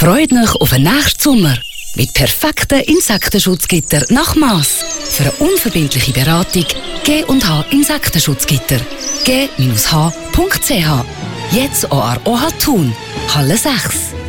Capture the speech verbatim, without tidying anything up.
Freut euch auf den nächsten Sommer mit perfekten Insektenschutzgitter nach Mass. Für eine unverbindliche Beratung G und H Insektenschutzgitter. g Bindestrich h Punkt c h. Jetzt auch an O H Thun, Halle sechs.